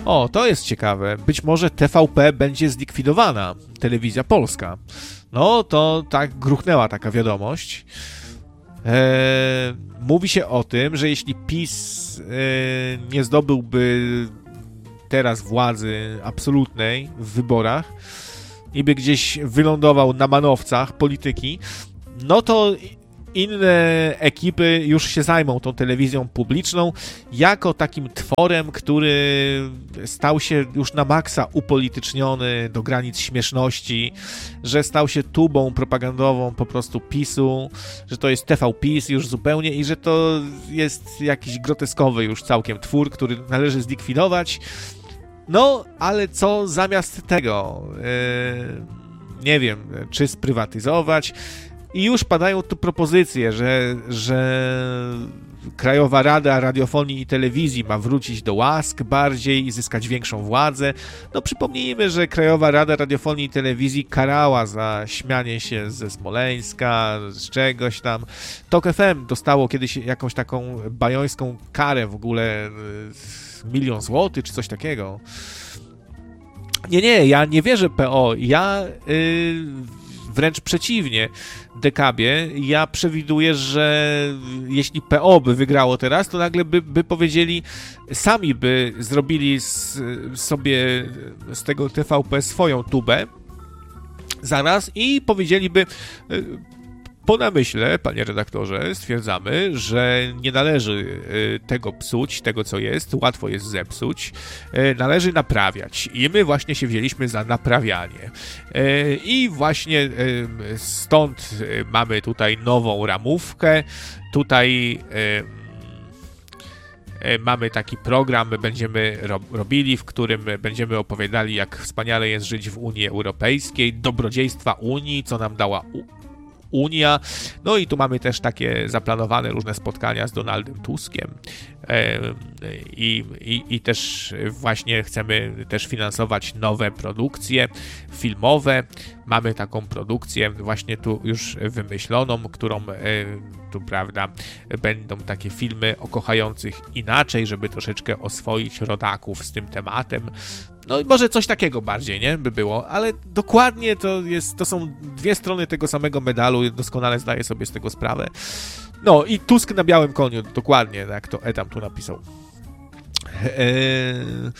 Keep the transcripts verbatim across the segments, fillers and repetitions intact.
O, to jest ciekawe. Być może T V P będzie zlikwidowana, Telewizja Polska. No, to tak gruchnęła taka wiadomość. Eee, mówi się o tym, że jeśli PiS eee, nie zdobyłby teraz władzy absolutnej w wyborach i by gdzieś wylądował na manowcach polityki, no to inne ekipy już się zajmą tą telewizją publiczną jako takim tworem, który stał się już na maksa upolityczniony do granic śmieszności, że stał się tubą propagandową po prostu PiSu, że to jest T V PiS już zupełnie i że to jest jakiś groteskowy już całkiem twór, który należy zlikwidować. No, ale co zamiast tego? Yy, nie wiem, czy sprywatyzować? I już padają tu propozycje, że, że Krajowa Rada Radiofonii i Telewizji ma wrócić do łask bardziej i zyskać większą władzę. No przypomnijmy, że Krajowa Rada Radiofonii i Telewizji karała za śmianie się ze Smoleńska, z czegoś tam. Tok F M dostało kiedyś jakąś taką bajońską karę w ogóle, milion złotych czy coś takiego. Nie, nie, ja nie wierzę P O. Ja... Yy, Wręcz przeciwnie, Dekabie, ja przewiduję, że jeśli P O by wygrało teraz, to nagle by, by powiedzieli, sami by zrobili z, sobie z tego T V P swoją tubę zaraz i powiedzieliby, po namyśle, panie redaktorze, stwierdzamy, że nie należy tego psuć, tego co jest, łatwo jest zepsuć, należy naprawiać. I my właśnie się wzięliśmy za naprawianie. I właśnie stąd mamy tutaj nową ramówkę, tutaj mamy taki program, będziemy robili, w którym będziemy opowiadali, jak wspaniale jest żyć w Unii Europejskiej, dobrodziejstwa Unii, co nam dała Unia. No i tu mamy też takie zaplanowane różne spotkania z Donaldem Tuskiem i, i, i też właśnie chcemy też finansować nowe produkcje filmowe. Mamy taką produkcję właśnie tu już wymyśloną, którą tu, prawda, będą takie filmy o kochających inaczej, żeby troszeczkę oswoić rodaków z tym tematem. No i może coś takiego bardziej, nie? By było, ale dokładnie to jest, to są dwie strony tego samego medalu, doskonale zdaję sobie z tego sprawę. No i Tusk na białym koniu, dokładnie, jak to Edam tu napisał. Eee...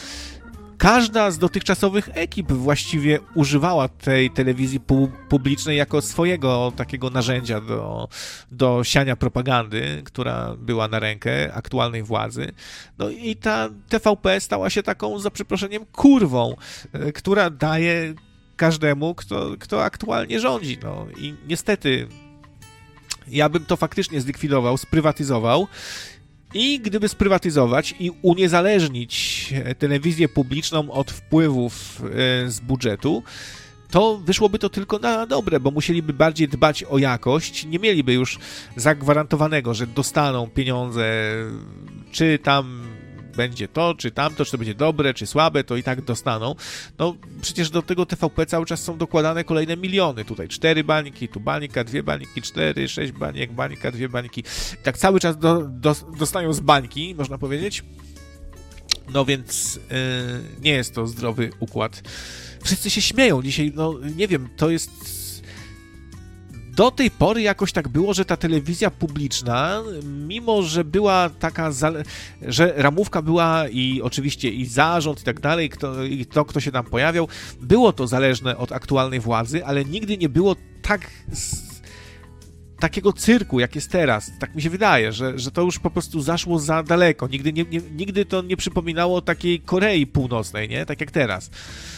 Każda z dotychczasowych ekip właściwie używała tej telewizji pu- publicznej jako swojego takiego narzędzia do, do siania propagandy, która była na rękę aktualnej władzy. No i ta T V P stała się taką, za przeproszeniem, kurwą, która daje każdemu, kto, kto aktualnie rządzi. No i niestety ja bym to faktycznie zlikwidował, sprywatyzował. I gdyby sprywatyzować i uniezależnić telewizję publiczną od wpływów z budżetu, to wyszłoby to tylko na dobre, bo musieliby bardziej dbać o jakość, nie mieliby już zagwarantowanego, że dostaną pieniądze, czy tam będzie to, czy tamto, czy to będzie dobre, czy słabe, to i tak dostaną. No przecież do tego T V P cały czas są dokładane kolejne miliony. Tutaj cztery bańki, tu bańka, dwie bańki, cztery, sześć baniek, bańka, dwie bańki. I tak cały czas do, do, dostają z bańki, można powiedzieć. No więc yy, nie jest to zdrowy układ. Wszyscy się śmieją dzisiaj, no nie wiem, to jest... Do tej pory jakoś tak było, że ta telewizja publiczna, mimo że była taka, zale- że ramówka była i oczywiście i zarząd i tak dalej, kto, i to, kto się tam pojawiał, było to zależne od aktualnej władzy, ale nigdy nie było tak z, takiego cyrku, jak jest teraz. Tak mi się wydaje, że, że to już po prostu zaszło za daleko. Nigdy, nie, nie, nigdy to nie przypominało takiej Korei Północnej, nie? Tak jak teraz.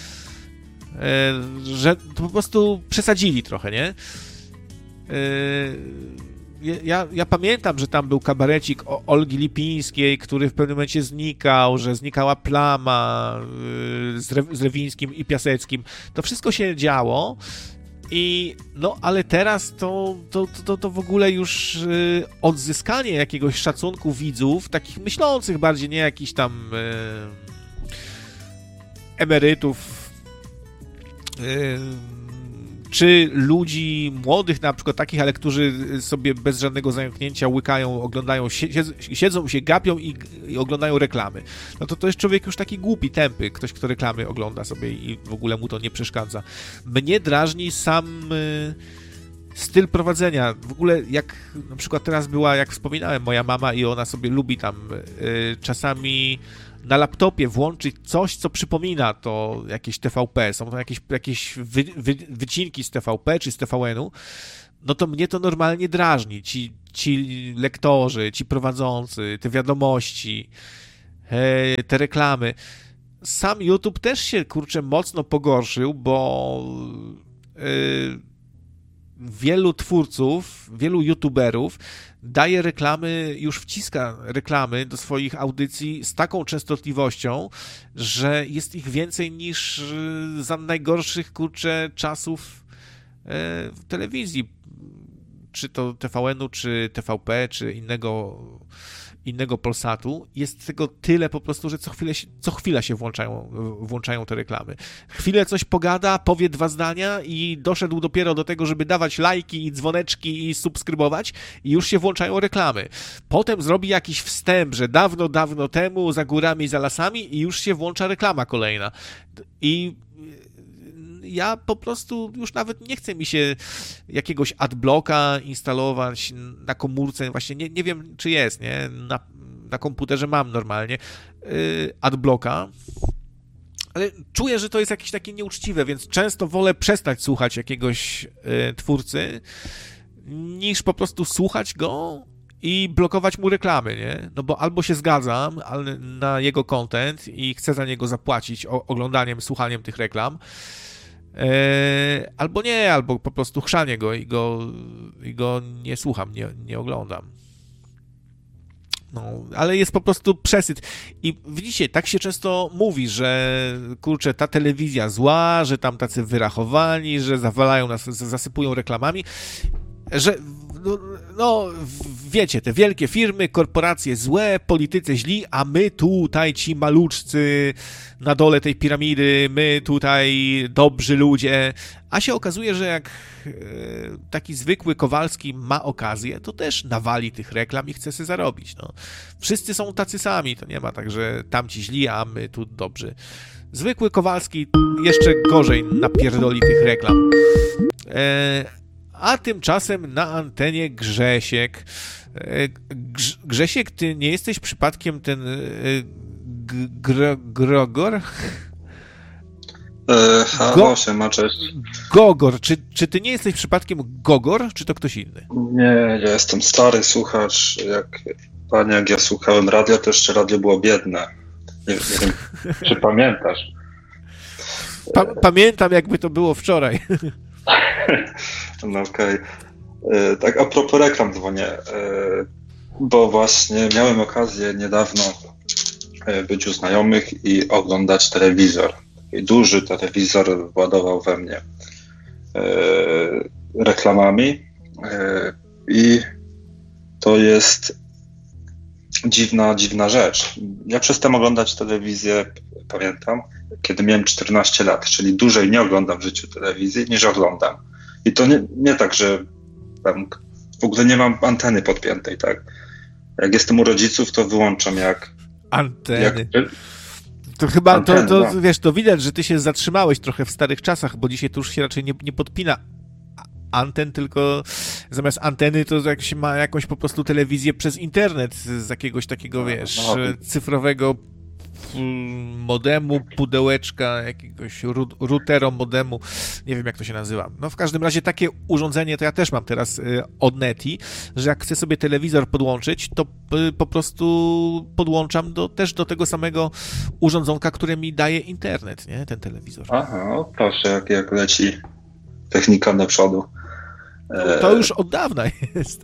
E, że to po prostu przesadzili trochę, nie? Ja, ja pamiętam, że tam był kabarecik o Olgi Lipińskiej, który w pewnym momencie znikał, że znikała Plama z, Re, z Rewińskim i Piaseckim. To wszystko się działo i no, ale teraz to, to, to, to w ogóle już odzyskanie jakiegoś szacunku widzów, takich myślących bardziej, nie jakichś tam emerytów, czy ludzi młodych na przykład takich, ale którzy sobie bez żadnego zająknięcia łykają, oglądają, siedzą, siedzą się gapią i, i oglądają reklamy. No to to jest człowiek już taki głupi, tępy, ktoś, kto reklamy ogląda sobie i w ogóle mu to nie przeszkadza. Mnie drażni sam y, styl prowadzenia. W ogóle jak na przykład teraz była, jak wspominałem, moja mama i ona sobie lubi tam y, czasami na laptopie włączyć coś, co przypomina to jakieś T V P, są to jakieś, jakieś wy, wy, wycinki z T V P czy z T V N-u, no to mnie to normalnie drażni. Ci, ci lektorzy, ci prowadzący, te wiadomości, e, te reklamy. Sam YouTube też się, kurczę, mocno pogorszył, bo e, wielu twórców, wielu youtuberów daje reklamy, już wciska reklamy do swoich audycji z taką częstotliwością, że jest ich więcej niż za najgorszych, kurczę, czasów w telewizji, czy to T V N-u, czy T V P, czy innego innego Polsatu, jest tego tyle po prostu, że co chwilę się, co chwila się włączają, włączają te reklamy. Chwilę coś pogada, powie dwa zdania i doszedł dopiero do tego, żeby dawać lajki i dzwoneczki i subskrybować i już się włączają reklamy. Potem zrobi jakiś wstęp, że dawno, dawno temu, za górami, za lasami i już się włącza reklama kolejna. I ja po prostu już nawet nie chce mi się jakiegoś adblocka instalować na komórce, właśnie nie, nie wiem, czy jest, nie? Na, na komputerze mam normalnie yy, adblocka, ale czuję, że to jest jakieś takie nieuczciwe, więc często wolę przestać słuchać jakiegoś yy, twórcy, niż po prostu słuchać go i blokować mu reklamy, nie? No bo albo się zgadzam na jego content i chcę za niego zapłacić oglądaniem, słuchaniem tych reklam, albo nie, albo po prostu chrzanię go i go, i go nie słucham, nie, nie oglądam. No, ale jest po prostu przesyt. I widzicie, tak się często mówi, że kurczę, ta telewizja zła, że tam tacy wyrachowani, że zawalają nas, zasypują reklamami, że no, no wiecie, te wielkie firmy, korporacje złe, politycy źli, a my tutaj ci maluczcy na dole tej piramidy, my tutaj dobrzy ludzie, a się okazuje, że jak e, taki zwykły Kowalski ma okazję, to też nawali tych reklam i chce sobie zarobić. No. Wszyscy są tacy sami, to nie ma tak, że tamci źli, a my tu dobrzy. Zwykły Kowalski jeszcze gorzej napierdoli tych reklam. E, A tymczasem na antenie Grzesiek. Grz- Grzesiek, ty nie jesteś przypadkiem ten g- gro- Grogor? E, halo, Go- siema, cześć. Gogor. Czy, czy ty nie jesteś przypadkiem Gogor, czy to ktoś inny? Nie, ja jestem stary słuchacz. Jak, panie, jak ja słuchałem radio, to jeszcze radio było biedne. Nie, nie wiem, czy pamiętasz? Pa- pamiętam, jakby to było wczoraj. No okej. Okay. Tak, a propos reklam dzwonię, bo właśnie miałem okazję niedawno być u znajomych i oglądać telewizor. Taki duży telewizor władował we mnie reklamami i to jest dziwna, dziwna rzecz. Ja przestałem oglądać telewizję, pamiętam, kiedy miałem czternaście lat, czyli dłużej nie oglądam w życiu telewizji niż oglądam. I to nie, nie tak, że tam w ogóle nie mam anteny podpiętej, tak? Jak jestem u rodziców, to wyłączam jak... Anteny. Jak, to chyba, anteny, to, to no. wiesz, to widać, że ty się zatrzymałeś trochę w starych czasach, bo dzisiaj to już się raczej nie, nie podpina anten, tylko zamiast anteny to jak się ma jakąś po prostu telewizję przez internet z jakiegoś takiego, wiesz, no, no. cyfrowego modemu, pudełeczka, jakiegoś routero modemu, nie wiem jak to się nazywa. No w każdym razie takie urządzenie to ja też mam teraz od Neti, że jak chcę sobie telewizor podłączyć, to po prostu podłączam do, też do tego samego urządzonka, które mi daje internet, nie? Ten telewizor. Aha, proszę, jak, jak leci technika do przodu. No, to już od dawna jest.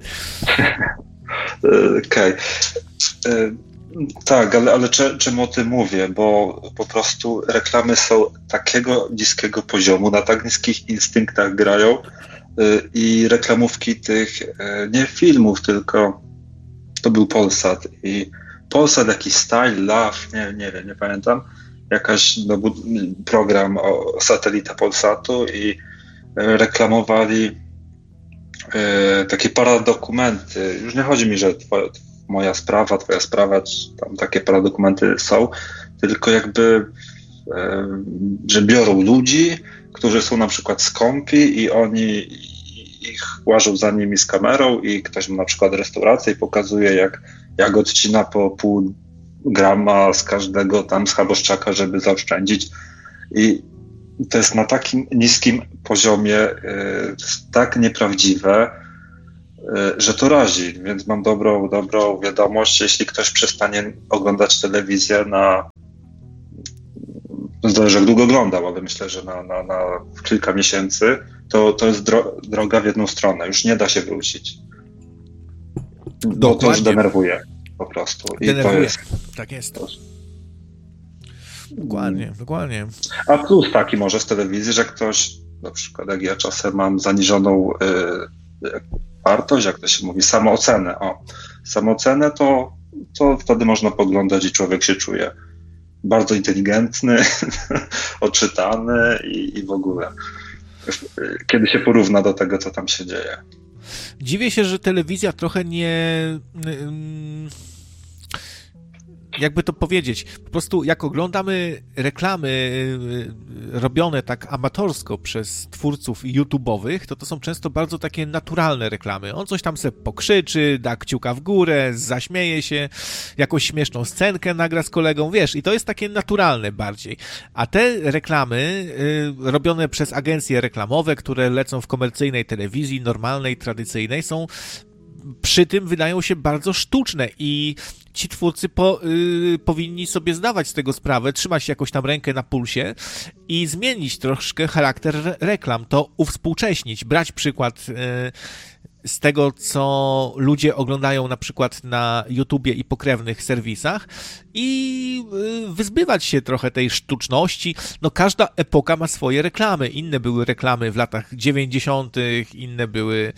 Okej. Okay. Tak, ale, ale czemu o tym mówię? Bo po prostu reklamy są takiego niskiego poziomu, na tak niskich instynktach grają i reklamówki tych, nie filmów, tylko to był Polsat i Polsat jakiś Style, Love, nie, nie wiem, nie pamiętam, jakaś no, program o satelita Polsatu i reklamowali e, takie paradokumenty. Już nie chodzi mi, że twoja, moja sprawa, twoja sprawa, czy tam takie paradokumenty są, tylko jakby, e, że biorą ludzi, którzy są na przykład skąpi i oni ich łażą za nimi z kamerą i ktoś ma na przykład restaurację i pokazuje, jak, jak odcina po pół grama z każdego tam schaboszczaka, żeby zaoszczędzić. I to jest na takim niskim poziomie, tak nieprawdziwe, że to razi. Więc mam dobrą, dobrą wiadomość, jeśli ktoś przestanie oglądać telewizję na... Zależy, jak długo oglądał, ale myślę, że na, na, na kilka miesięcy to, to jest dro, droga w jedną stronę. Już nie da się wrócić. Dokładnie. Bo to już denerwuje po prostu. I denerwuje. To jest... Tak jest. Dokładnie, hmm. dokładnie. A plus taki może z telewizji, że ktoś, na przykład jak ja czasem mam zaniżoną y, wartość, jak to się mówi, samoocenę. O, samoocenę to, to wtedy można poglądać i człowiek się czuje bardzo inteligentny, oczytany i, i w ogóle. Kiedy się porówna do tego, co tam się dzieje. Dziwię się, że telewizja trochę nie... Jakby to powiedzieć, po prostu jak oglądamy reklamy robione tak amatorsko przez twórców YouTube'owych, to to są często bardzo takie naturalne reklamy. On coś tam sobie pokrzyczy, da kciuka w górę, zaśmieje się, jakąś śmieszną scenkę nagra z kolegą, wiesz, i to jest takie naturalne bardziej. A te reklamy y, robione przez agencje reklamowe, które lecą w komercyjnej telewizji, normalnej, tradycyjnej, są przy tym wydają się bardzo sztuczne i ci twórcy po, y, powinni sobie zdawać z tego sprawę, trzymać jakoś tam rękę na pulsie i zmienić troszkę charakter re- reklam, to uwspółcześnić, brać przykład y, z tego, co ludzie oglądają na przykład na YouTubie i pokrewnych serwisach i y, wyzbywać się trochę tej sztuczności. No każda epoka ma swoje reklamy. Inne były reklamy w latach dziewięćdziesiątych, inne były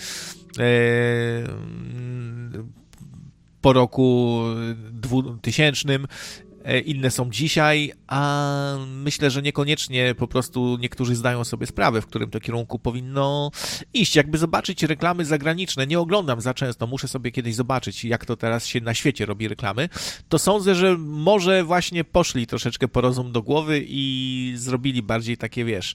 po roku dwutysięcznym, inne są dzisiaj, a myślę, że niekoniecznie po prostu niektórzy zdają sobie sprawę, w którym to kierunku powinno iść. Jakby zobaczyć reklamy zagraniczne, nie oglądam za często, muszę sobie kiedyś zobaczyć, jak to teraz się na świecie robi reklamy, to sądzę, że może właśnie poszli troszeczkę po rozum do głowy i zrobili bardziej takie, wiesz,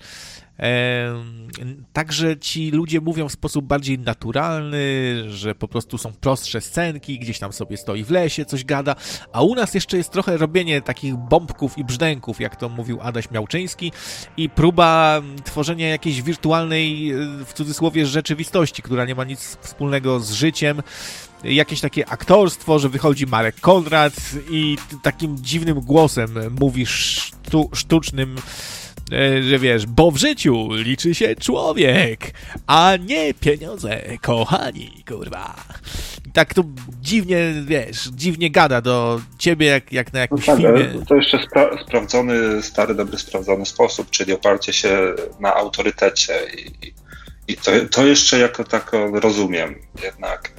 Także ci ludzie mówią w sposób bardziej naturalny, że po prostu są prostsze scenki, gdzieś tam sobie stoi w lesie, coś gada, a u nas jeszcze jest trochę robienie takich bombków i brzdęków, jak to mówił Adaś Miałczyński, i próba tworzenia jakiejś wirtualnej, w cudzysłowie, rzeczywistości, która nie ma nic wspólnego z życiem. Jakieś takie aktorstwo, że wychodzi Marek Konrad i takim dziwnym głosem mówi sztu, sztucznym, że wiesz, bo w życiu liczy się człowiek, a nie pieniądze, kochani, kurwa. Tak to dziwnie, wiesz, dziwnie gada do ciebie, jak, jak na jakimś no tak, filmie. To jeszcze spra- sprawdzony, stary, dobry, sprawdzony sposób, czyli oparcie się na autorytecie i, i to, to jeszcze jako tak rozumiem jednak.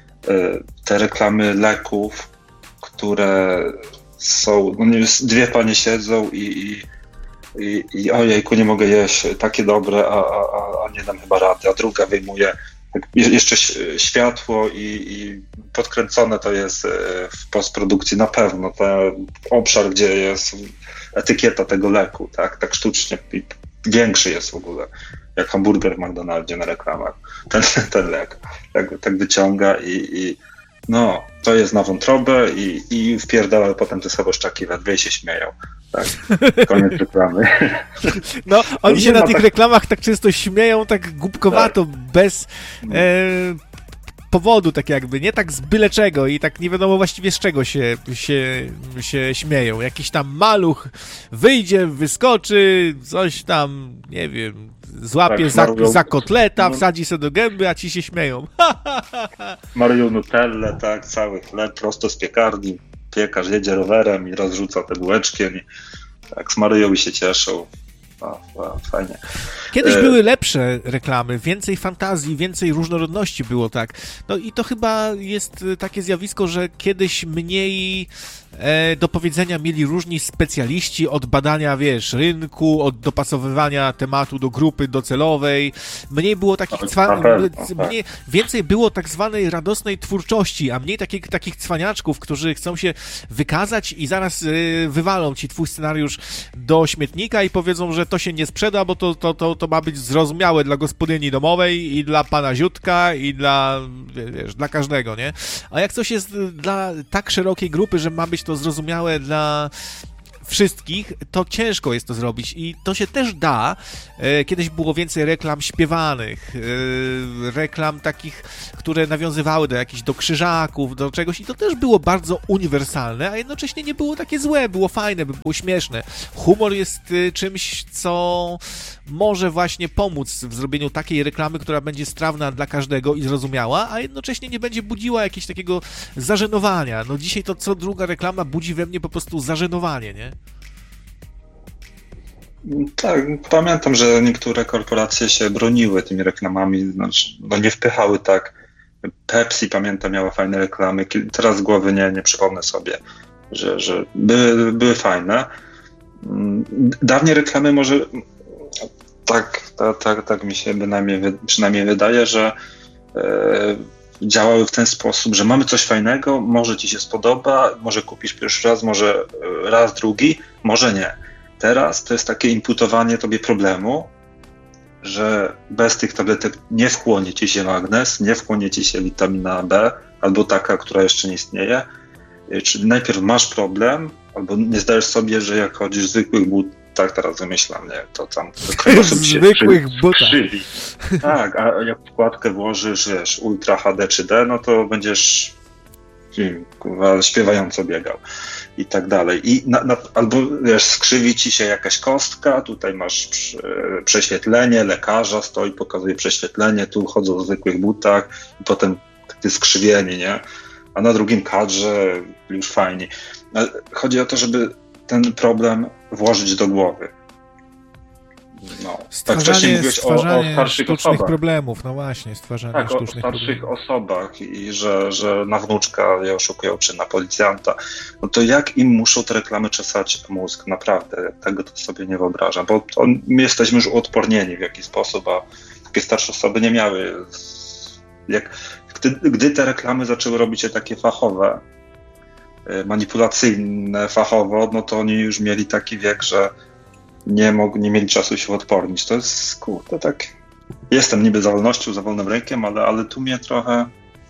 Te reklamy leków, które są, no nie, dwie panie siedzą i, i I, i ojejku, nie mogę jeść, takie dobre, a, a, a nie dam chyba rady, a druga wyjmuje jeszcze światło i, i podkręcone to jest w postprodukcji na pewno, ten obszar, gdzie jest etykieta tego leku, tak, tak sztucznie większy jest w ogóle, jak hamburger w McDonaldzie na reklamach, ten, ten lek, tak, tak wyciąga i, i no, to jest na wątrobę i, i wpierdala potem te schaboszczaki we dwie i się śmieją. Tak, koniec reklamy. No, oni no, się na tych tak... reklamach tak często śmieją, tak głupkowato, tak. bez e, powodu, tak jakby, nie tak z byle czego i tak nie wiadomo właściwie z czego się, się, się śmieją. Jakiś tam maluch wyjdzie, wyskoczy, coś tam, nie wiem, złapie tak, za, Mario... za kotleta, no. wsadzi sobie do gęby, a ci się śmieją. Mario Nutelle, tak, cały chleb prosto z piekarni. Piekarz jedzie rowerem i rozrzuca te bułeczkiem i tak smarują i się cieszą. No, no, fajnie. Kiedyś e... były lepsze reklamy, więcej fantazji, więcej różnorodności było, tak. No i to chyba jest takie zjawisko, że kiedyś mniej e, do powiedzenia mieli różni specjaliści od badania, wiesz, rynku, od dopasowywania tematu do grupy docelowej. Mniej było takich cwa... mniej, więcej było tak zwanej radosnej twórczości, a mniej takich, takich cwaniaczków, którzy chcą się wykazać i zaraz e, wywalą ci twój scenariusz do śmietnika i powiedzą, że to się nie sprzeda, bo to, to, to, to ma być zrozumiałe dla gospodyni domowej i dla pana Ziutka i dla, wiesz, dla każdego, nie? A jak coś jest dla tak szerokiej grupy, że ma być to zrozumiałe dla wszystkich, to ciężko jest to zrobić i to się też da. Kiedyś było więcej reklam śpiewanych, reklam takich, które nawiązywały do jakichś, do krzyżaków, do czegoś i to też było bardzo uniwersalne, a jednocześnie nie było takie złe, było fajne, było śmieszne. Humor jest czymś, co może właśnie pomóc w zrobieniu takiej reklamy, która będzie strawna dla każdego i zrozumiała, a jednocześnie nie będzie budziła jakiegoś takiego zażenowania. No dzisiaj to co druga reklama budzi we mnie po prostu zażenowanie, nie? Tak, pamiętam, że niektóre korporacje się broniły tymi reklamami, znaczy, no nie wpychały tak. Pepsi, pamiętam, miała fajne reklamy, teraz z głowy nie, nie przypomnę sobie, że, że były, były fajne. Dawniej reklamy może tak, tak, tak, tak mi się bynajmniej, przynajmniej wydaje, że e, działały w ten sposób, że mamy coś fajnego, może ci się spodoba, może kupisz pierwszy raz, może raz, drugi, może nie. Teraz to jest takie imputowanie tobie problemu, że bez tych tabletek nie wchłonie ci się magnez, nie wchłonie ci się witamina B, albo taka, która jeszcze nie istnieje. Czyli najpierw masz problem, albo nie zdajesz sobie, że jak chodzisz w zwykłych butach, tak teraz wymyślam, nie, to tam w zwykłych butach. Tak, a jak wkładkę włożysz, wiesz, Ultra H D czy D, no to będziesz kurwa, śpiewająco biegał i tak dalej. I na, na, albo wiesz, skrzywi ci się jakaś kostka, tutaj masz prześwietlenie, lekarza stoi, pokazuje prześwietlenie, tu chodzą w zwykłych butach i potem takie skrzywienie, nie? A na drugim kadrze już fajnie. Chodzi o to, żeby ten problem włożyć do głowy. No. Tak wcześniej mówiłeś o, o starszych osobach. problemów, no właśnie, stwarzanie tak, sztucznych o starszych problemów. osobach i że, że na wnuczka je oszukują, czy na policjanta. No to jak im muszą te reklamy czesać mózg? Naprawdę, tego to sobie nie wyobrażam, bo to my jesteśmy już uodpornieni w jakiś sposób, a takie starsze osoby nie miały. Jak, gdy, gdy te reklamy zaczęły robić się takie fachowe, manipulacyjne fachowo, no to oni już mieli taki wiek, że nie, mog, nie mieli czasu się odpornić. To jest, kurde, tak... Jestem niby za wolnością, za wolnym rynkiem, ale, ale tu mnie trochę...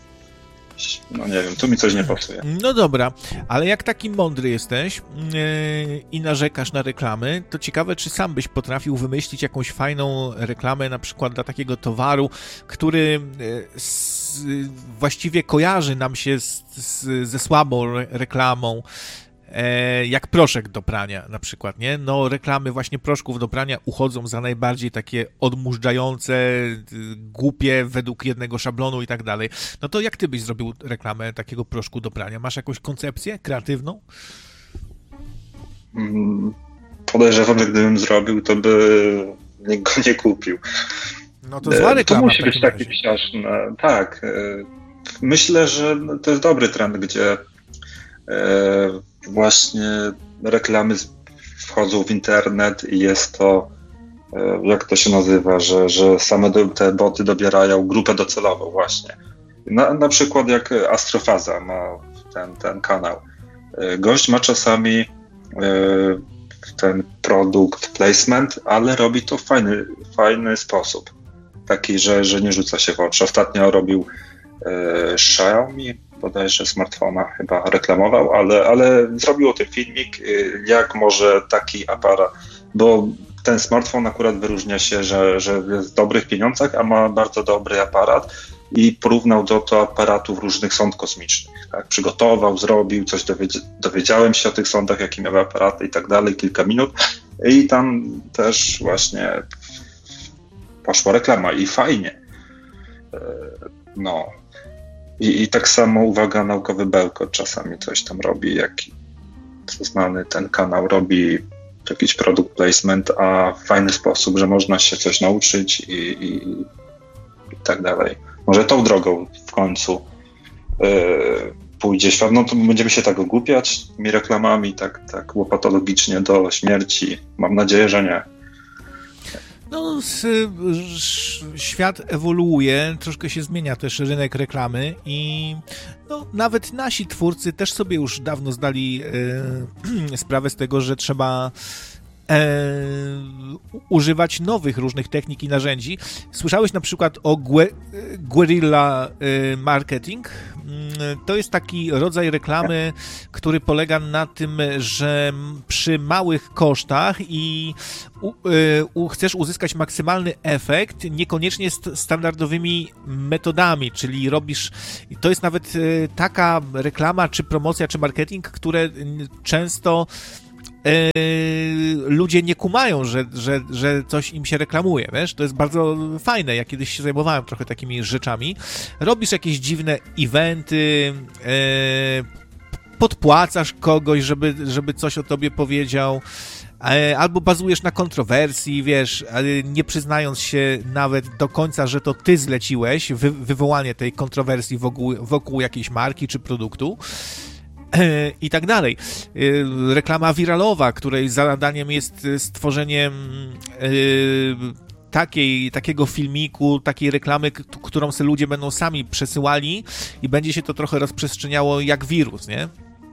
No nie wiem, tu mi coś nie pasuje. No dobra, ale jak taki mądry jesteś yy, i narzekasz na reklamy, to ciekawe, czy sam byś potrafił wymyślić jakąś fajną reklamę, na przykład dla takiego towaru, który yy, z, właściwie kojarzy nam się z, z, ze słabą re- reklamą, jak proszek do prania na przykład, nie? No reklamy właśnie proszków do prania uchodzą za najbardziej takie odmurzające, głupie według jednego szablonu i tak dalej. No to jak ty byś zrobił reklamę takiego proszku do prania? Masz jakąś koncepcję kreatywną? Podejrzewam, że gdybym zrobił, to by nikt go nie kupił. No to zła reklama. To musi być takie wsiaszne. Tak. Myślę, że to jest dobry trend, gdzie właśnie reklamy wchodzą w internet i jest to, jak to się nazywa, że, że same te boty dobierają grupę docelową właśnie. Na, na przykład jak Astrofaza ma ten, ten kanał. Gość ma czasami ten produkt placement, ale robi to w fajny, fajny sposób. Taki, że, że nie rzuca się w oczy. Ostatnio robił Xiaomi, bodajże smartfona chyba reklamował, ale, ale zrobił o tym filmik, jak może taki aparat, bo ten smartfon akurat wyróżnia się, że, że jest w dobrych pieniądzach, a ma bardzo dobry aparat i porównał do to aparatów różnych sond kosmicznych. Tak? Przygotował, zrobił, coś dowiedz- dowiedziałem się o tych sondach, jakie miały aparaty i tak dalej, kilka minut i tam też właśnie poszła reklama i fajnie. No. I, I tak samo, uwaga, naukowy bełkot czasami coś tam robi, jak znany ten kanał robi jakiś product placement, a w fajny sposób, że można się coś nauczyć i, i, i tak dalej. Może tą drogą w końcu yy, pójdzie świat, no to będziemy się tak ogłupiać tymi reklamami, tak, tak łopatologicznie do śmierci. Mam nadzieję, że nie. No, świat ewoluuje, troszkę się zmienia też rynek reklamy i no, nawet nasi twórcy też sobie już dawno zdali e, sprawę z tego, że trzeba e, używać nowych różnych technik i narzędzi. Słyszałeś na przykład o gue, guerrilla marketing? To jest taki rodzaj reklamy, który polega na tym, że przy małych kosztach i u, u, chcesz uzyskać maksymalny efekt, niekoniecznie st- standardowymi metodami, czyli robisz, to jest nawet taka reklama, czy promocja, czy marketing, które często ludzie nie kumają, że, że, że coś im się reklamuje, wiesz? To jest bardzo fajne. Ja kiedyś się zajmowałem trochę takimi rzeczami. Robisz jakieś dziwne eventy, podpłacasz kogoś, żeby, żeby coś o tobie powiedział, albo bazujesz na kontrowersji, wiesz, nie przyznając się nawet do końca, że to ty zleciłeś wy, wywołanie tej kontrowersji wokół, wokół jakiejś marki czy produktu. I tak dalej. Reklama wiralowa, której zadaniem jest stworzenie takiej, takiego filmiku, takiej reklamy, którą sobie ludzie będą sami przesyłali i będzie się to trochę rozprzestrzeniało jak wirus, nie?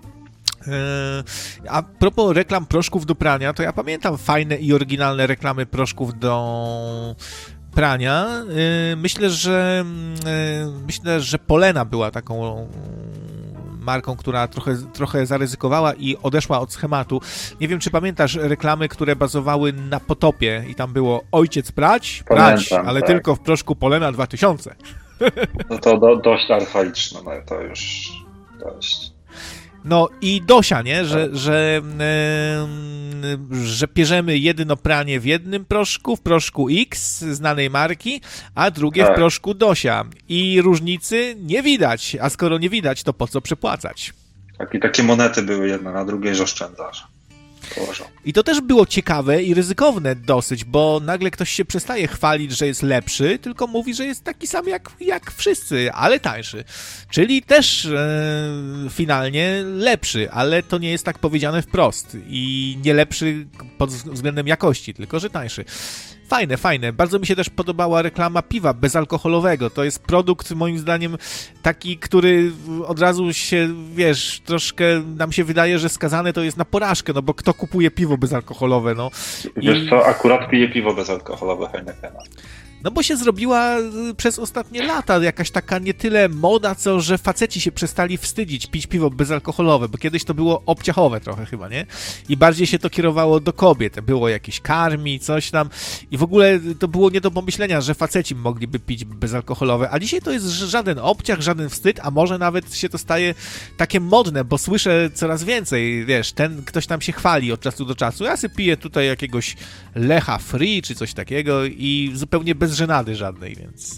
A propos reklam proszków do prania, to ja pamiętam fajne i oryginalne reklamy proszków do prania. Myślę, że myślę, że Polena była taką marką, która trochę, trochę zaryzykowała i odeszła od schematu. Nie wiem, czy pamiętasz reklamy, które bazowały na potopie i tam było ojciec prać, prać, Pamiętam, ale tak. tylko w proszku Polena dwa tysiące. No to do, dość archaiczne, no to już dość. No i Dosia, nie? Że, że, yy, że pierzemy jedno pranie w jednym proszku, w proszku X znanej marki, a drugie tak. w proszku Dosia. I różnicy nie widać, a skoro nie widać, to po co przepłacać? Tak, i takie monety były jedna na drugiej, że oszczędzasz. Położą. I to też było ciekawe i ryzykowne dosyć, bo nagle ktoś się przestaje chwalić, że jest lepszy, tylko mówi, że jest taki sam jak, jak wszyscy, ale tańszy. Czyli też e, finalnie lepszy, ale to nie jest tak powiedziane wprost i nie lepszy pod względem jakości, tylko że tańszy. Fajne, fajne. Bardzo mi się też podobała reklama piwa bezalkoholowego. To jest produkt, moim zdaniem, taki, który od razu się, wiesz, troszkę nam się wydaje, że skazane to jest na porażkę, no bo kto kupuje piwo bezalkoholowe, no. Wiesz I... co, akurat piję piwo bezalkoholowe Heinekena. No bo się zrobiła przez ostatnie lata jakaś taka nie tyle moda, co że faceci się przestali wstydzić pić piwo bezalkoholowe, bo kiedyś to było obciachowe trochę chyba, nie? I bardziej się to kierowało do kobiet. Było jakieś karmi, coś tam i w ogóle to było nie do pomyślenia, że faceci mogliby pić bezalkoholowe, a dzisiaj to jest żaden obciach, żaden wstyd, a może nawet się to staje takie modne, bo słyszę coraz więcej, wiesz, ten ktoś tam się chwali od czasu do czasu. Ja sobie piję tutaj jakiegoś Lecha Free czy coś takiego i zupełnie bez żenady żadnej, więc...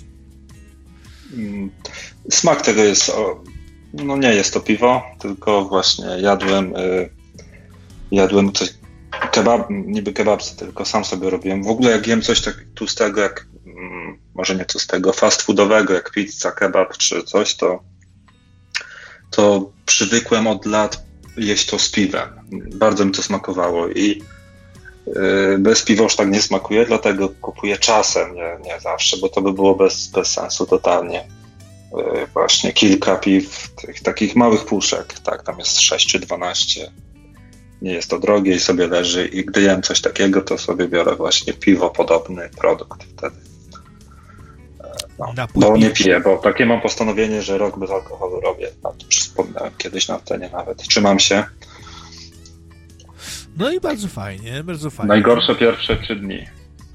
Smak tego jest, no nie jest to piwo, tylko właśnie jadłem, y, jadłem coś, kebab, niby kebabce, tylko sam sobie robiłem. W ogóle jak jem coś tak tłustego, jak, mm, może nie tłustego, fast foodowego, jak pizza, kebab czy coś, to, to przywykłem od lat jeść to z piwem. Bardzo mi to smakowało i bez piwa już tak nie smakuje, dlatego kupuję czasem, nie, nie zawsze, bo to by było bez, bez sensu totalnie. Właśnie kilka piw, tych takich małych puszek, tak, tam jest sześć czy dwanaście. Nie jest to drogie i sobie leży i gdy jem coś takiego, to sobie biorę właśnie piwo, podobny produkt wtedy. No, bo nie piję, bo takie mam postanowienie, że rok bez alkoholu robię. No, to już wspomniałem kiedyś na antenie nawet. Trzymam się. No i bardzo fajnie, bardzo fajnie. Najgorsze pierwsze trzy dni.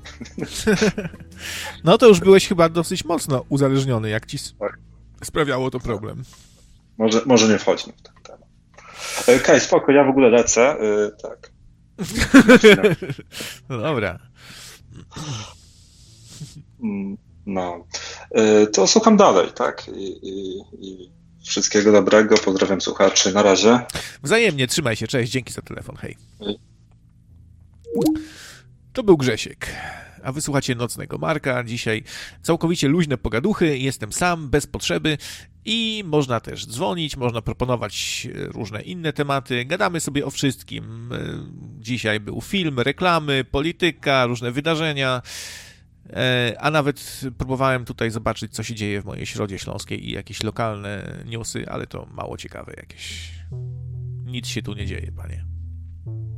No to już byłeś chyba dosyć mocno uzależniony, jak ci sprawiało to problem. Może, może nie wchodźmy w ten temat. Okej, okay, spoko, ja w ogóle lecę. Yy, tak. No dobra. No. Yy, to słucham dalej, tak? I, i, i wszystkiego dobrego, pozdrawiam słuchaczy, na razie. Wzajemnie, trzymaj się, cześć, dzięki za telefon, hej. To był Grzesiek. a wysłuchacie Nocnego Marka. Dzisiaj całkowicie luźne pogaduchy, jestem sam, bez potrzeby i można też dzwonić, można proponować różne inne tematy. Gadamy sobie o wszystkim. Dzisiaj był film, reklamy, polityka, różne wydarzenia, a nawet próbowałem tutaj zobaczyć, co się dzieje w mojej Środzie Śląskiej i jakieś lokalne newsy, ale to mało ciekawe jakieś. Nic się tu nie dzieje, panie.